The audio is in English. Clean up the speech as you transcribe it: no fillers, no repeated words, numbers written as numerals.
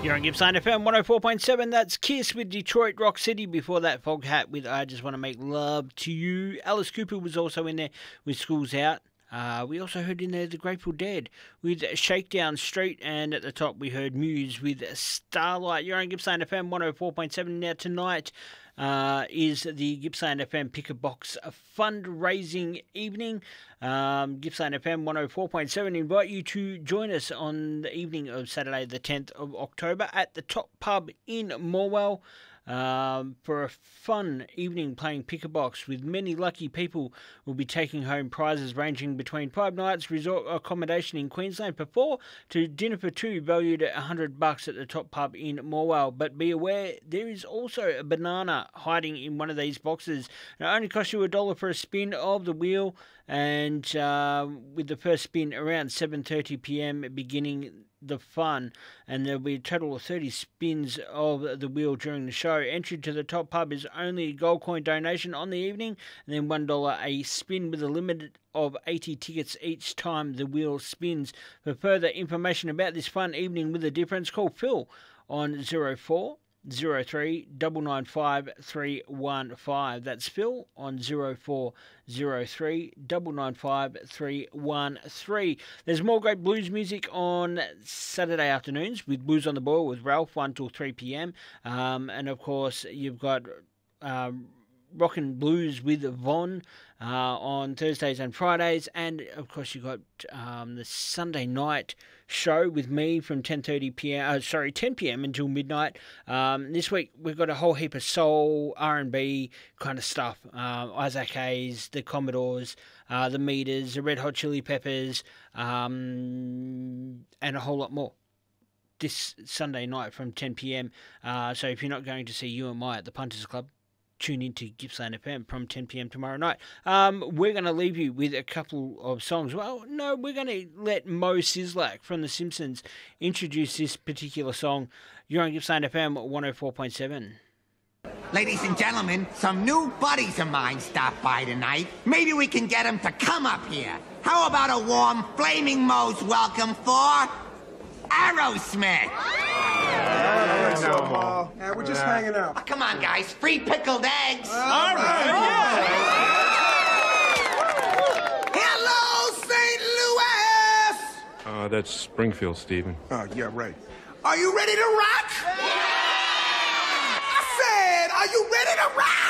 You're on Gippsland FM 104.7. That's Kiss with Detroit Rock City. Before that, Foghat with I Just Want to Make Love to You. Alice Cooper was also in there with Schools Out. We also heard in there the Grateful Dead with Shakedown Street. And at the top, we heard Muse with Starlight. You're on Gippsland FM 104.7. Now, tonight is the Gippsland FM Pick a Box fundraising evening. Gippsland FM 104.7 invite you to join us on the evening of Saturday the 10th of October at the Top Pub in Morwell for a fun evening playing Pick a Box with many lucky people will be taking home prizes ranging between 5 nights resort accommodation in Queensland for 4 to dinner for 2 valued at $100 at the Top Pub in Morwell. But be aware there is also a banana hiding in one of these boxes. It only costs you $1 for a spin of the wheel, and with the first spin around 7:30 p.m. beginning the fun, and there'll be a total of 30 spins of the wheel during the show. Entry to the Top Pub is only a gold coin donation on the evening, and then $1 a spin with a limit of 80 tickets each time the wheel spins. For further information about this fun evening with a difference, call Phil on 04 03 995 315. That's Phil on 04 03 995 313. There's more great blues music on Saturday afternoons with Blues on the Boil with Ralph 1 till 3 p.m. And of course, you've got Rock and Blues with Von on Thursdays and Fridays, and of course you've got the Sunday night show with me from 10 p.m. until midnight. This week we've got a whole heap of soul, R&B kind of stuff. Isaac Hayes, the Commodores, the Meters, the Red Hot Chili Peppers, and a whole lot more this Sunday night from 10 p.m. So if you're not going to see you and I at the Punters Club, tune in to Gippsland FM from 10 p.m. tomorrow night. We're going to leave you with a couple of songs. Well, no, we're going to let Mo Sislak from The Simpsons introduce this particular song. You're on Gippsland FM 104.7. Ladies and gentlemen, some new buddies of mine stopped by tonight. Maybe we can get them to come up here. How about a warm, flaming Mo's welcome for Aerosmith? We're just hanging out. Oh, come on, guys. Free pickled eggs. All right. Hello, St. Louis! That's Springfield, Stephen. Oh, yeah, right. Are you ready to rock? I said, are you ready to rock?